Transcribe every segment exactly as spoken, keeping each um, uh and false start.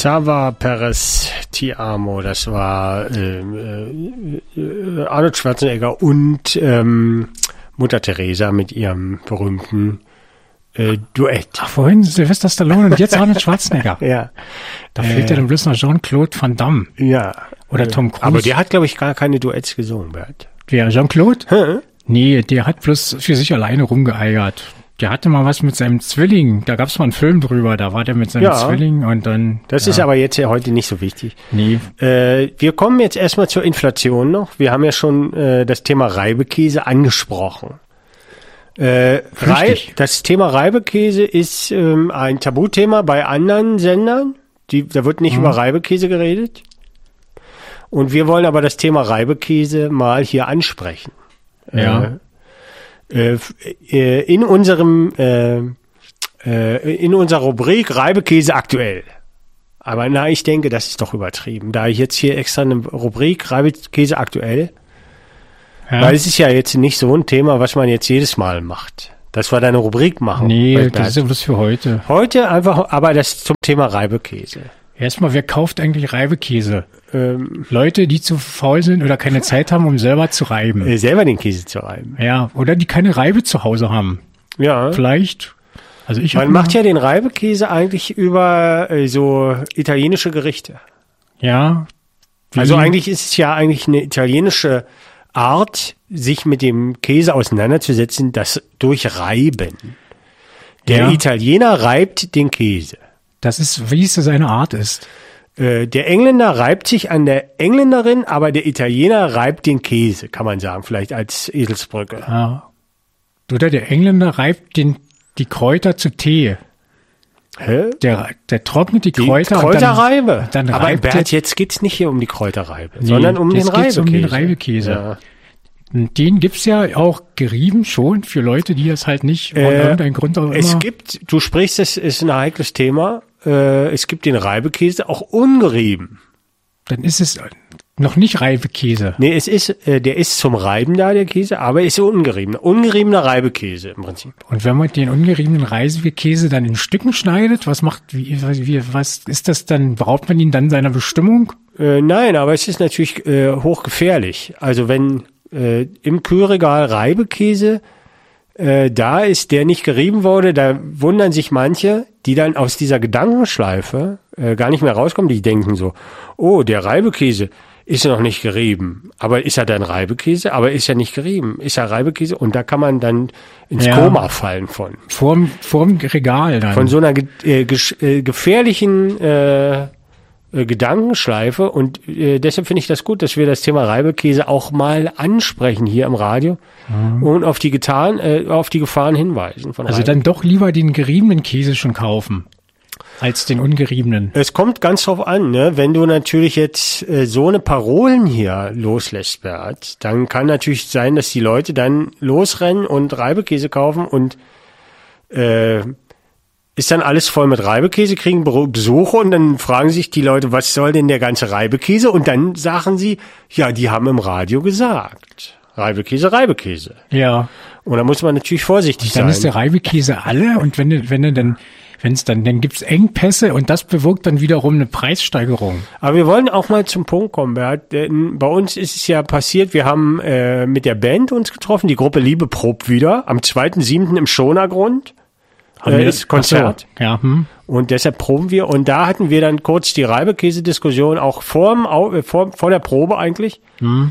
Xaver Perez Ti Amo, das war ähm, äh, Arnold Schwarzenegger und ähm, Mutter Teresa mit ihrem berühmten äh, Duett. Ach, vorhin Sylvester Stallone und jetzt Arnold Schwarzenegger. Ja. Da fehlt äh, ja dann bloß noch Jean-Claude Van Damme. Ja. Oder Tom Cruise. Aber der hat, glaube ich, gar keine Duets gesungen, Bert. Wer, Jean-Claude? Hä? Nee, der hat bloß für sich alleine rumgeeiert. Der hatte mal was mit seinem Zwilling. Da gab es mal einen Film drüber. Da war der mit seinem ja, Zwilling und dann... Das ja. ist aber jetzt ja heute nicht so wichtig. Nee. Äh, wir kommen jetzt erstmal zur Inflation noch. Wir haben ja schon äh, das Thema Reibekäse angesprochen. Äh, Rei- das Thema Reibekäse ist ähm, ein Tabuthema bei anderen Sendern. Die, da wird nicht mhm. über Reibekäse geredet. Und wir wollen aber das Thema Reibekäse mal hier ansprechen. Ja. Äh, äh, in unserem äh, äh, in unserer Rubrik Reibekäse aktuell. Aber na, ich denke, das ist doch übertrieben. Da ich jetzt hier extra eine Rubrik Reibekäse aktuell, ja. Weil es ist ja jetzt nicht so ein Thema, was man jetzt jedes Mal macht. Dass wir da eine Rubrik machen. Nee, das ist ja bloß für heute. Heute einfach, aber das zum Thema Reibekäse. Erstmal, wer kauft eigentlich Reibekäse? Ähm, Leute, die zu faul sind oder keine Zeit haben, um selber zu reiben. Äh, selber den Käse zu reiben. Ja, oder die keine Reibe zu Hause haben. Ja. Vielleicht. Also ich Man macht ja den Reibekäse eigentlich über äh, so italienische Gerichte. Ja. Also eigentlich ist es ja eigentlich eine italienische Art, sich mit dem Käse auseinanderzusetzen, das durch Reiben. Der ja. Italiener reibt den Käse. Das ist, wie es seine Art ist. Äh, der Engländer reibt sich an der Engländerin, aber der Italiener reibt den Käse, kann man sagen, vielleicht als Eselsbrücke. Ja. Oder der Engländer reibt den, die Kräuter zu Tee. Hä? Der, der trocknet die, die Kräuter. Kräuterreibe. Und dann, und dann aber Bert, jetzt geht's nicht hier um die Kräuterreibe, nee, sondern um den Reibekäse. um den Reibekäse. Ja. Den gibt's ja auch gerieben schon für Leute, die es halt nicht von äh, irgendeinem Grund auch immer... Es gibt, du sprichst, es ist ein heikles Thema, äh, es gibt den Reibekäse auch ungerieben. Dann ist es noch nicht Reibekäse. Nee, es ist, äh, der ist zum Reiben da, der Käse, aber ist ungerieben. Ungeriebener Reibekäse im Prinzip. Und wenn man den ungeriebenen Reibekäse dann in Stücken schneidet, was macht, wie, wie, was ist das dann, beraubt man ihn dann seiner Bestimmung? Äh, nein, aber es ist natürlich äh, hochgefährlich. Also wenn äh, im Kühlregal Reibekäse äh, da ist, der nicht gerieben wurde, da wundern sich manche, die dann aus dieser Gedankenschleife äh, gar nicht mehr rauskommen, die denken so, oh, der Reibekäse ist ja noch nicht gerieben. Aber ist er dann Reibekäse? Aber ist ja nicht gerieben. Ist er Reibekäse? Und da kann man dann ins ja. Koma fallen von. Vorm, vorm Regal dann. Von so einer ge äh, ge gefährlichen äh, Gedankenschleife. Und äh, deshalb finde ich das gut, dass wir das Thema Reibekäse auch mal ansprechen hier im Radio mhm. und auf die, Getan, äh, auf die Gefahren hinweisen. Von also Reibe. Dann doch lieber den geriebenen Käse schon kaufen, als den ungeriebenen. Es kommt ganz drauf an, ne? Wenn du natürlich jetzt äh, so eine Parolen hier loslässt, Bert, dann kann natürlich sein, dass die Leute dann losrennen und Reibekäse kaufen und äh, ist dann alles voll mit Reibekäse, kriegen Besuche und dann fragen sich die Leute, was soll denn der ganze Reibekäse? Und dann sagen sie, ja, die haben im Radio gesagt. Reibekäse, Reibekäse. Ja. Und da muss man natürlich vorsichtig sein. Dann ist der Reibekäse alle und wenn, wenn er dann, wenn es dann, dann gibt's Engpässe und das bewirkt dann wiederum eine Preissteigerung. Aber wir wollen auch mal zum Punkt kommen, Bert, denn bei uns ist es ja passiert, wir haben äh, mit der Band uns getroffen, die Gruppe Liebe probt wieder, am zweiten siebten im Schonergrund. Äh, ist Konzert. So, ja, hm. Und deshalb proben wir. Und da hatten wir dann kurz die Reibekäse-Diskussion, auch vorm, vor, vor der Probe eigentlich. Hm.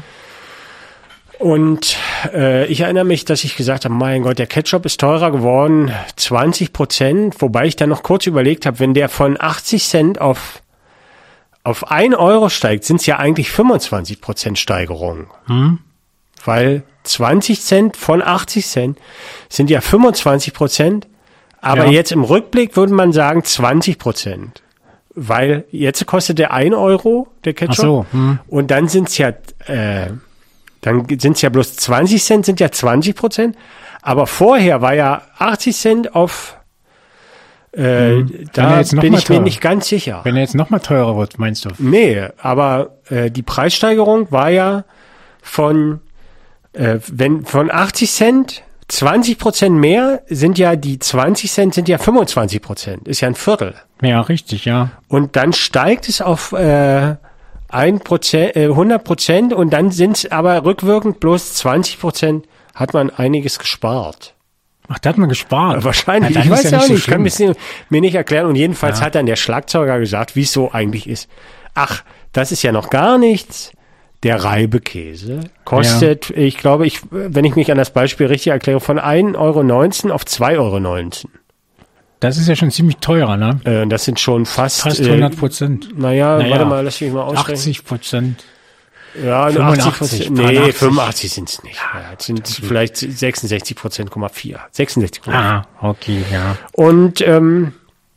Und äh, ich erinnere mich, dass ich gesagt habe, mein Gott, der Ketchup ist teurer geworden, zwanzig Prozent. Wobei ich dann noch kurz überlegt habe, wenn der von achtzig Cent auf, auf ein Euro steigt, sind es ja eigentlich fünfundzwanzig Prozent Steigerung. Hm. Weil zwanzig Cent von achtzig Cent sind ja fünfundzwanzig Prozent. Aber ja. jetzt im Rückblick würde man sagen zwanzig Prozent. Weil jetzt kostet der ein Euro, der Ketchup. Ach so, hm. Und dann sind es ja, äh, dann sind es ja bloß zwanzig Cent, sind ja zwanzig Prozent. Aber vorher war ja achtzig Cent auf, äh, hm. da bin ich mir nicht ganz sicher. Wenn er jetzt noch mal teurer wird, meinst du? Nee, aber äh, die Preissteigerung war ja von, äh, wenn von achtzig Cent zwanzig Prozent mehr sind ja, die zwanzig Cent sind ja fünfundzwanzig Prozent. Ist ja ein Viertel. Ja, richtig, ja. Und dann steigt es auf äh, ein Prozent, äh, hundert Prozent und dann sind es aber rückwirkend bloß zwanzig Prozent, hat man einiges gespart. Ach, da hat man gespart. Wahrscheinlich, ja, ich weiß ja nicht auch so nicht, ich kann schlimm. mir, mir nicht erklären. Und jedenfalls Ja. hat dann der Schlagzeuger gesagt, wie es so eigentlich ist. Ach, das ist ja noch gar nichts. Der Reibekäse kostet, ja. ich glaube, ich, wenn ich mich an das Beispiel richtig erkläre, von ein Euro neunzehn auf zwei Euro neunzehn. Das ist ja schon ziemlich teurer, ne? Äh, das sind schon fast... Fast hundert Prozent. Äh, naja, naja, warte mal, lass mich mal ausrechnen. achtzig Prozent. Ja, fünfundachtzig, achtzig Prozent. Nee, fünfundachtzig sind es nicht. Ja, es sind vielleicht sechsundsechzig Prozent, vier. sechsundsechzig Prozent. Ah, okay, ja. Und ähm,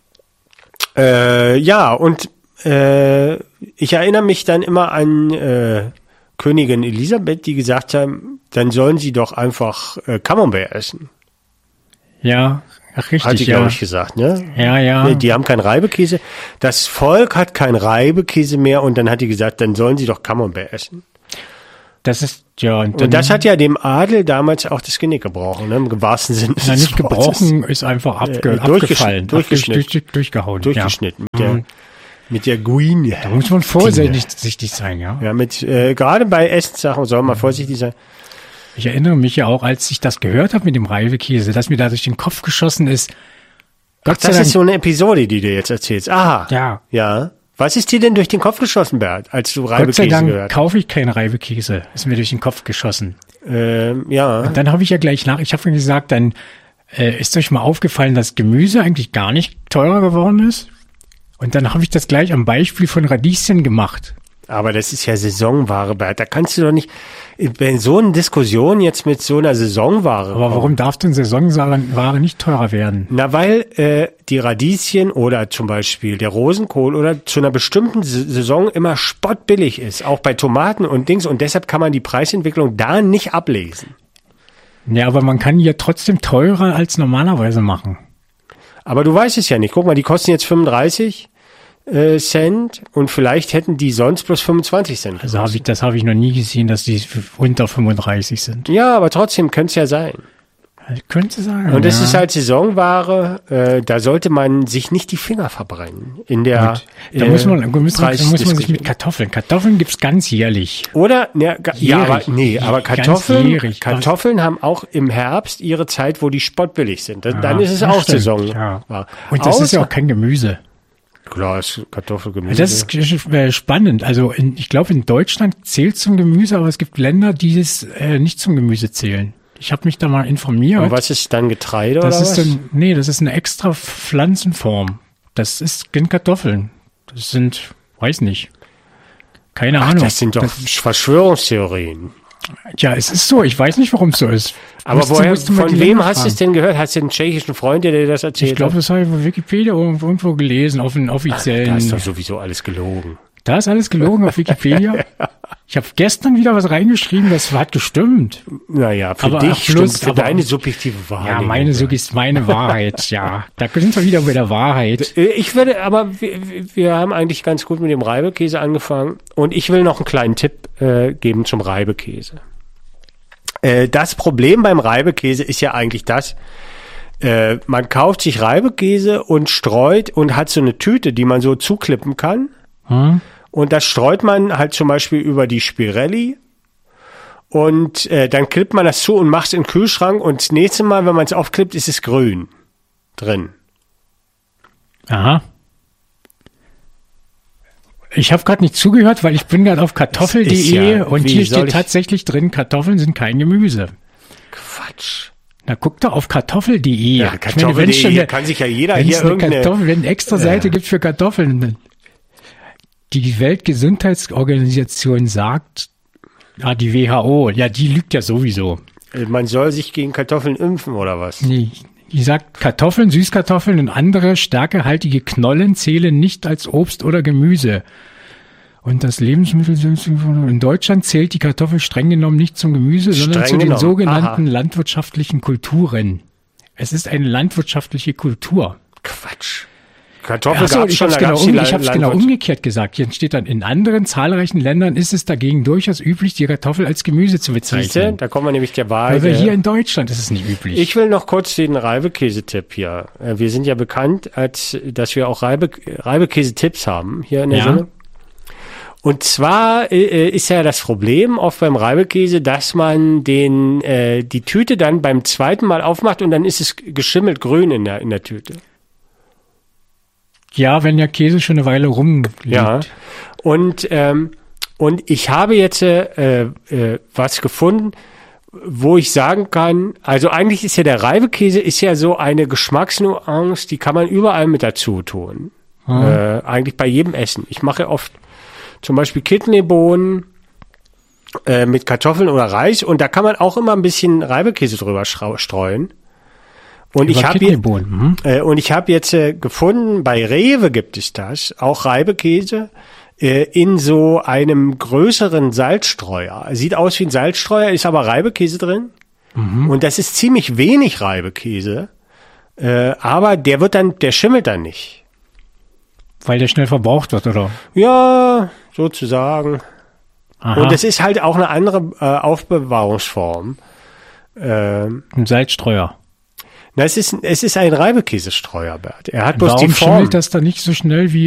äh, ja, und äh, ich erinnere mich dann immer an äh, Königin Elisabeth, die gesagt haben, dann sollen sie doch einfach äh, Camembert essen. Ja, ach, richtig, Hat die, ja. glaube ich, gesagt, ne? Ja, ja. Die, die haben keinen Reibekäse. Das Volk hat keinen Reibekäse mehr und dann hat die gesagt, dann sollen sie doch Camembert essen. Das ist, ja. Und, dann, Und das hat ja dem Adel damals auch das Genick gebrochen, ne? Im wahrsten Sinne des na, nicht Wortes. gebrochen, ist einfach abge, Äh, abgefallen. durchgeschnitten. Durch, durch, durchgehauen. Durchgeschnitten. Ja. Mit, der, mit der Guine. Da muss man vorsichtig sein, ja. Ja, mit, äh, gerade bei Essenssachen soll man vorsichtig sein. Ich erinnere mich ja auch, als ich das gehört habe mit dem Reibekäse, dass mir da durch den Kopf geschossen ist. Gott Ach, das ist so eine Episode, die du jetzt erzählst. Aha. Ja. Ja. Was ist dir denn durch den Kopf geschossen, Bert, als du Gott sei Reibekäse Dank gehört hast? kaufe ich keinen Reibekäse. Ist mir durch den Kopf geschossen. Ähm, ja. Und dann habe ich ja gleich nach, ich habe gesagt, dann äh, ist euch mal aufgefallen, dass Gemüse eigentlich gar nicht teurer geworden ist? Und dann habe ich das gleich am Beispiel von Radieschen gemacht. Aber das ist ja Saisonware, Bert. Da kannst du doch nicht, wenn so eine Diskussion jetzt mit so einer Saisonware. Aber warum darf denn Saisonware nicht teurer werden? Na, weil äh, die Radieschen oder zum Beispiel der Rosenkohl oder zu einer bestimmten Saison immer spottbillig ist, auch bei Tomaten und Dings. Und deshalb kann man die Preisentwicklung da nicht ablesen. Ja, aber man kann die ja trotzdem teurer als normalerweise machen. Aber du weißt es ja nicht. Guck mal, die kosten jetzt fünfunddreißig äh, Cent und vielleicht hätten die sonst bloß fünfundzwanzig Cent. Also habe ich, das habe ich noch nie gesehen, dass die unter fünfunddreißig sind. Ja, aber trotzdem könnte es ja sein. Könnte sein. Und das ja. ist halt Saisonware, äh, da sollte man sich nicht die Finger verbrennen. In der Gut. Da äh, muss man, da muss man, da muss man sich Preisdiskussion. mit Kartoffeln. Kartoffeln gibt's ganz jährlich. Oder, ne, ga- ja, aber, Jährig. nee, aber Ganz Kartoffeln, jährig. Kartoffeln haben auch im Herbst ihre Zeit, wo die spottbillig sind. Dann, dann ist es Ja, auch stimmt, Saison. Ja. Und das ist ja auch kein Gemüse. Klar, ist Kartoffelgemüse. Das ist äh, spannend. Also in, ich glaube, in Deutschland zählt zum Gemüse, aber es gibt Länder, die es äh, nicht zum Gemüse zählen. Ich habe mich da mal informiert. Und was ist dann Getreide das oder ist was? dann, nee, das ist eine extra Pflanzenform. Das ist sind Kartoffeln. Das sind, weiß nicht. Keine Ach, Ahnung. das sind doch Verschwörungstheorien. Ja, es ist so. Ich weiß nicht, warum es so ist. Aber Musst du- woher, musst du mal von die wem Länder hast du es fragen. denn gehört? Hast du einen tschechischen Freund, der dir das erzählt Ich glaube, hat? das habe ich bei Wikipedia irgendwo, irgendwo gelesen, auf einem offiziellen. Da ist doch sowieso alles gelogen. Da ist alles gelogen auf Wikipedia. Ich habe gestern wieder was reingeschrieben, das hat gestimmt. Naja, für Aber dich ach, plus, stimmt, für aber- deine subjektive Wahrnehmung. Ja, meine, so ist meine Wahrheit, ja. Da sind wir wieder bei der Wahrheit. Äh, Ich würde, aber wir, wir haben eigentlich ganz gut mit dem Reibekäse angefangen und ich will noch einen kleinen Tipp äh, geben zum Reibekäse. Äh, das Problem beim Reibekäse ist ja eigentlich das, äh, man kauft sich Reibekäse und streut und hat so eine Tüte, die man so zuklippen kann. Hm? Und das streut man halt zum Beispiel über die Spirelli und äh, dann klippt man das zu und macht es in den Kühlschrank und das nächste Mal, wenn man es aufklippt, ist es grün drin. Aha. Ich habe gerade nicht zugehört, weil ich bin gerade auf kartoffel punkt Ist de ja- und wie hier soll steht ich- tatsächlich drin, Kartoffeln sind kein Gemüse. Quatsch. Na, guck doch auf kartoffel punkt de. Ja, Ich meine, Kartoffel wenn punkt schon de eine- kann sich ja jeder wenn hier es eine irgendeine... Kartoffel, wenn eine extra Seite Ja. gibt für Kartoffeln. Die Weltgesundheitsorganisation sagt, ah, die W H O, ja, die lügt ja sowieso. Man soll sich gegen Kartoffeln impfen oder was? Nee, die sagt, Kartoffeln, Süßkartoffeln und andere stärkehaltige Knollen zählen nicht als Obst oder Gemüse. Und das Lebensmittel in Deutschland zählt die Kartoffel streng genommen nicht zum Gemüse, sondern Streng zu den genommen. sogenannten Aha. landwirtschaftlichen Kulturen. Es ist eine landwirtschaftliche Kultur. Quatsch. Kartoffel Ach so, gab's ich schon, habe es da genau, gab's die um, La- ich hab's genau Landwirts- umgekehrt gesagt. Hier steht dann, in anderen zahlreichen Ländern ist es dagegen durchaus üblich, die Kartoffel als Gemüse zu Siehste, bezeichnen. da kommen wir nämlich der Aber Wahrheit. hier äh, in Deutschland ist es nicht üblich. Ich will noch kurz den Reibekäsetipp hier. Äh, Wir sind ja bekannt, als dass wir auch Reibe, Reibekäsetipps haben hier in der Ja. Sendung. Und zwar äh, ist ja das Problem oft beim Reibekäse, dass man den äh, die Tüte dann beim zweiten Mal aufmacht und dann ist es geschimmelt grün in der in der Tüte. Ja, wenn der Käse schon eine Weile rumliegt. Ja. Und ähm, und ich habe jetzt äh, äh, was gefunden, wo ich sagen kann, also eigentlich ist ja der Reibekäse ist ja so eine Geschmacksnuance, die kann man überall mit dazu tun. Hm. Äh, eigentlich bei jedem Essen. Ich mache oft zum Beispiel Kidneybohnen äh, mit Kartoffeln oder Reis und da kann man auch immer ein bisschen Reibekäse drüber schrau- streuen. Und ich Über habe Kidneybohnen, hm? äh, und ich habe jetzt äh, gefunden, bei Rewe gibt es das, auch Reibekäse äh, in so einem größeren Salzstreuer. Sieht aus wie ein Salzstreuer, ist aber Reibekäse drin. Und das ist ziemlich wenig Reibekäse, äh, aber der wird dann, der schimmelt dann nicht. Weil der schnell verbraucht wird, oder? Ja, sozusagen. Aha, Und es ist halt auch eine andere äh, Aufbewahrungsform. Ähm, ein Salzstreuer. na, es ist, es ist ein Reibekäsestreuer, Bert. Er hat bloß Warum die Form. schimmelt das dann nicht so schnell wie